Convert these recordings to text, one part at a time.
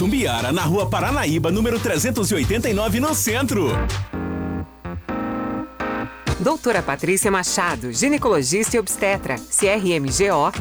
Itumbiara, na Rua Paranaíba, número 389, no centro. Doutora Patrícia Machado, ginecologista e obstetra, CRMGO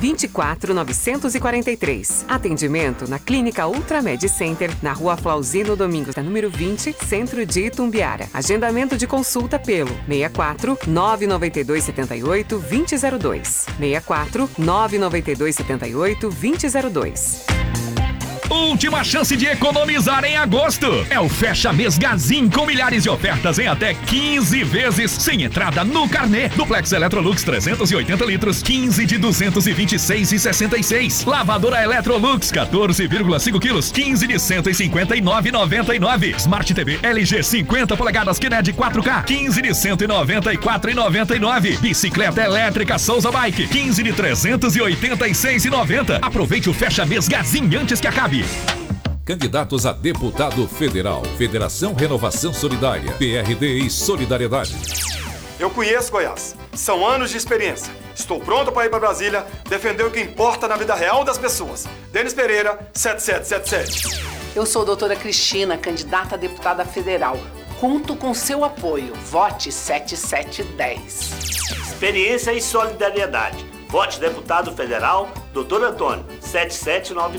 24943. Atendimento na Clínica Ultramed Center, na Rua Flauzino Domingos, número 20, Centro de Itumbiara. Agendamento de consulta pelo 64 992 78 2002. 64 992 78 2002. Última chance de economizar em agosto. É o Fecha Mês Gazin com milhares de ofertas em até 15 vezes sem entrada no carnê. Duplex Electrolux 380 litros, 15 de 226,66. Lavadora Electrolux 14,5 quilos, 15 de 159,99. Smart TV LG 50 polegadas QLED 4K, 15 de 194,99. Bicicleta elétrica Souza Bike, 15 de 386,90. Aproveite o Fecha Mês Gazin antes que acabe. Candidatos a deputado federal, Federação Renovação Solidária, PRD e Solidariedade. Eu conheço Goiás. São anos de experiência. Estou pronto para ir para Brasília defender o que importa na vida real das pessoas. Denis Pereira, 7777. Eu sou a doutora Cristina, candidata a deputada federal. Conto com seu apoio. Vote 7710. Experiência e solidariedade. Vote deputado federal, Dr. Antônio, 7792.